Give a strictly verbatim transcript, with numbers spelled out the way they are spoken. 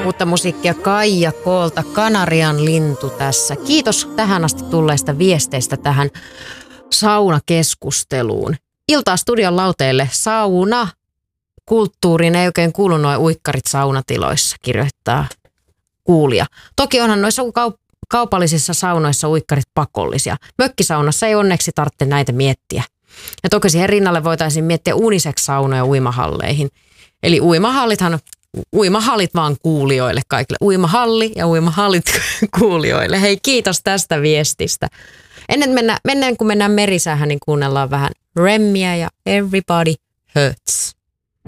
Uutta musiikkia Kaija Koolta, Kanarian lintu tässä. Kiitos tähän asti tulleista viesteistä tähän saunakeskusteluun. Iltaa studion lauteille sauna. Kulttuuriin ei oikein kuulu nuo uikkarit saunatiloissa, kirjoittaa kuulija. Toki onhan noissa kaup- kaupallisissa saunoissa uikkarit pakollisia. Mökkisaunassa ei onneksi tarvitse näitä miettiä. Ja toki siihen rinnalle voitaisiin miettiä unisex-saunoja uimahalleihin. Eli uimahallithan, uimahallit vaan kuulijoille kaikille. Uimahalli ja uimahallit kuulijoille. Hei, kiitos tästä viestistä. Ennen, mennä, ennen kuin mennään merisäähän, niin kuunnellaan vähän Remmiä ja Everybody Hurts.